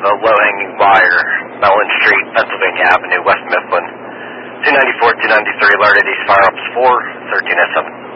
a low-hanging wire, Mellon Street, Pennsylvania Avenue, West Mifflin. 294, 293, alerted East Fire Ops 4, 13 S7.